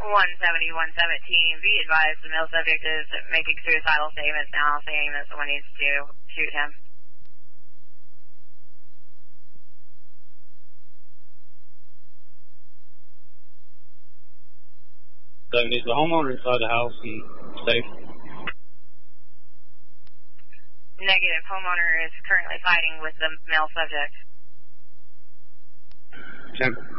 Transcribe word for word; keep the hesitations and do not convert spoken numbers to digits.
one seventy, one seventeen, be advised the male subject is making suicidal statements now, saying that someone needs to shoot him. seven, is the homeowner inside the house and safe? Negative. Homeowner is currently fighting with the male subject. Okay.